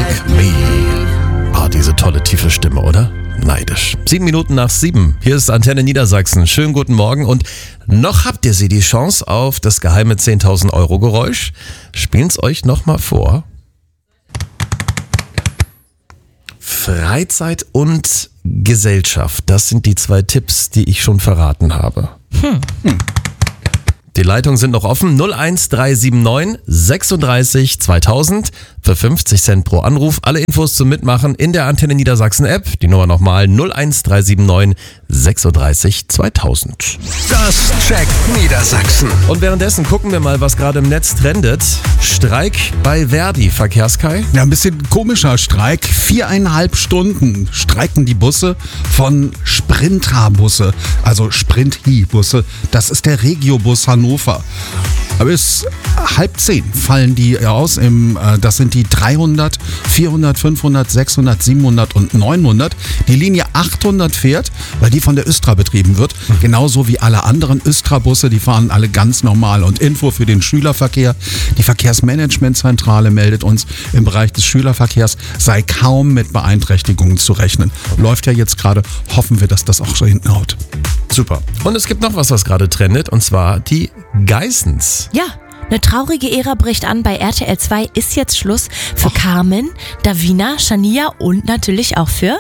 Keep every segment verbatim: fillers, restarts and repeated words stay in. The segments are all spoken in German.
Like Me. Ah, diese tolle tiefe Stimme, oder? Neidisch. Sieben Minuten nach sieben. Hier ist Antenne Niedersachsen. Schönen guten Morgen und noch habt ihr sie die Chance auf das geheime zehntausend Euro Geräusch. Spielen's euch nochmal vor. Freizeit und Gesellschaft. Das sind die zwei Tipps, die ich schon verraten habe. Hm. Hm. Die Leitungen sind noch offen. null eins drei sieben neun sechsunddreißig zweitausend für fünfzig Cent pro Anruf. Alle Infos zum Mitmachen in der Antenne Niedersachsen App. Die Nummer nochmal null eins drei sieben neun sechsunddreißig zweitausend. Das checkt Niedersachsen. Und währenddessen gucken wir mal, was gerade im Netz trendet. Streik bei Verdi, Verkehrskai. Ja, ein bisschen komischer Streik. Viereinhalb Stunden streiken die Busse von Sprinter-Busse, also Sprint-Hi-Busse. Das ist der Regiobus Hannover. Bis halb zehn fallen die aus. Im, äh, das sind die dreihundert, vierhundert, fünfhundert, sechshundert, siebenhundert und neunhundert. Die Linie achthundert fährt, weil die von der Östra betrieben wird. Mhm. Genauso wie alle anderen Östra-Busse. Die fahren alle ganz normal. Und Info für den Schülerverkehr. Die Verkehrsmanagementzentrale meldet uns, im Bereich des Schülerverkehrs sei kaum mit Beeinträchtigungen zu rechnen. Läuft ja jetzt gerade. Hoffen wir, dass das auch so hinten haut. Super. Und es gibt noch was, was gerade trendet, und zwar die Geissens. Ja, eine traurige Ära bricht an. Bei R T L zwei ist jetzt Schluss für Och. Carmen, Davina, Shania und natürlich auch für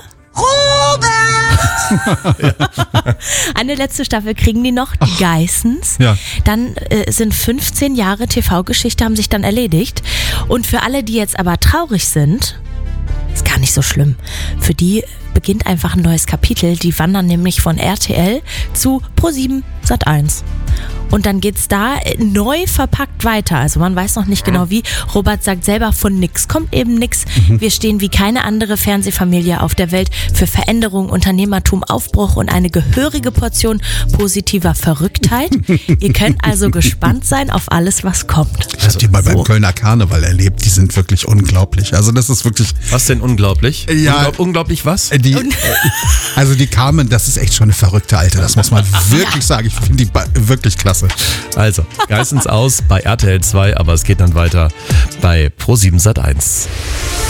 Robert! Eine letzte Staffel kriegen die noch, die Ach. Geissens. Ja. Dann äh, sind fünfzehn Jahre T V-Geschichte, haben sich dann erledigt. Und für alle, die jetzt aber traurig sind, ist gar nicht so schlimm. Für die beginnt einfach ein neues Kapitel. Die wandern nämlich von R T L zu ProSieben Sat eins. Und dann geht's da neu verpackt weiter. Also man weiß noch nicht genau wie. Robert sagt selber, von nix kommt eben nix. Mhm. Wir stehen wie keine andere Fernsehfamilie auf der Welt für Veränderung, Unternehmertum, Aufbruch und eine gehörige Portion positiver Verrücktheit. Ihr könnt also gespannt sein auf alles, was kommt. Ich habe die mal so beim Kölner Karneval erlebt. Die sind wirklich unglaublich. Also das ist wirklich... Was denn unglaublich? Ja, Unglaub, unglaublich was? Die, also die Carmen, das ist echt schon eine verrückte Alte. Das muss man wirklich sagen. Ich finde die wirklich klasse. Also, Geissens aus bei R T L zwei, aber es geht dann weiter bei ProSieben Sat eins.